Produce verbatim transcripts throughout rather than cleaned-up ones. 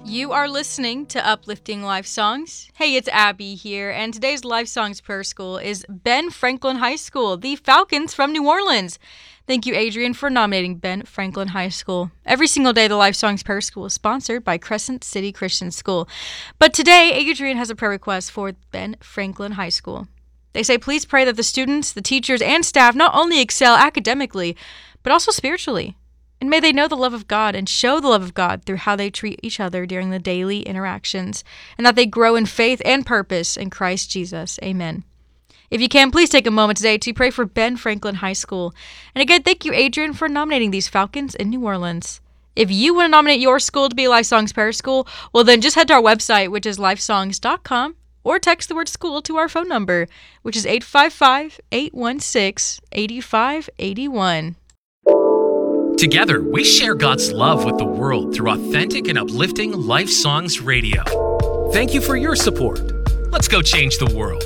You are listening to Uplifting Life Songs. Hey, it's Abby here, and today's Life Songs Prayer School is Ben Franklin High School, the Falcons from New Orleans. Thank you, Adrian, for nominating Ben Franklin High School. Every single day, the Life Songs Prayer School is sponsored by Crescent City Christian School. But today, Adrian has a prayer request for Ben Franklin High School. They say, please pray that the students, the teachers, and staff not only excel academically, but also spiritually. And may they know the love of God and show the love of God through how they treat each other during the daily interactions, and that they grow in faith and purpose in Christ Jesus. Amen. If you can, please take a moment today to pray for Ben Franklin High School. And again, thank you, Adrian, for nominating these Falcons in New Orleans. If you want to nominate your school to be Life Songs Prayer School, well then just head to our website, which is lifesongs dot com, or text the word school to our phone number, which is eight five five, eight one six, eight five eight one. Together, we share God's love with the world through authentic and uplifting Life Songs Radio. Thank you for your support. Let's go change the world.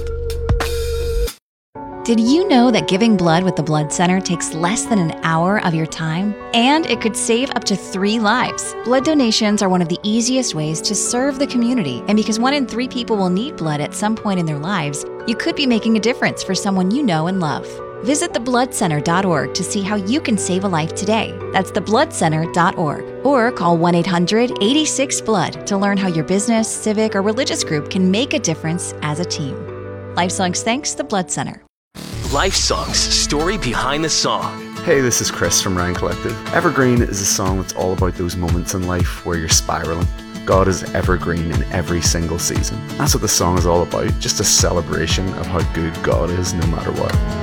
Did you know that giving blood with the Blood Center takes less than an hour of your time? And it could save up to three lives. Blood donations are one of the easiest ways to serve the community. And because one in three people will need blood at some point in their lives, you could be making a difference for someone you know and love. Visit the blood center dot org to see how you can save a life today. That's the blood center dot org. Or call one eight hundred, eight six, blood to learn how your business, civic, or religious group can make a difference as a team. Life Songs thanks the Blood Center. Life Songs, story behind the song. Hey, this is Chris from Ryan Collective. Evergreen is a song that's all about those moments in life where you're spiraling. God is evergreen in every single season. That's what the song is all about, just a celebration of how good God is no matter what.